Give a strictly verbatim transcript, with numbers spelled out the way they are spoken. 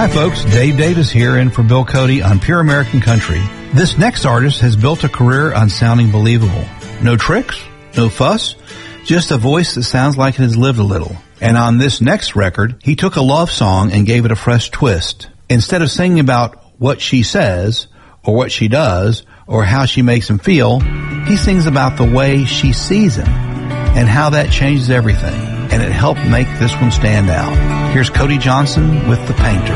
Hi folks, Dave Davis here in for Bill Cody on Pure American Country. This next artist has built a career on sounding believable. No tricks, no fuss, just a voice that sounds like it has lived a little. And on this next record, he took a love song and gave it a fresh twist. Instead of singing about what she says, or what she does, or how she makes him feel, he sings about the way she sees him and how that changes everything. And it helped make this one stand out. Here's Cody Johnson with The Painter.